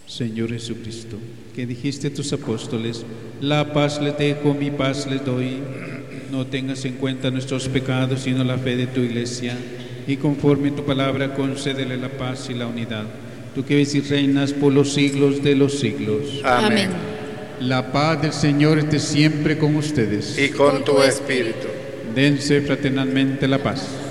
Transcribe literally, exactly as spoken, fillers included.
Señor Jesucristo, que dijiste a tus apóstoles, la paz les dejo, mi paz les doy. No tengas en cuenta nuestros pecados, sino la fe de tu Iglesia, y conforme a tu palabra concédele la paz y la unidad. Tú que vives y reinas por los siglos de los siglos. Amén. La paz del Señor esté siempre con ustedes. Y con tu espíritu. Dense fraternalmente la paz.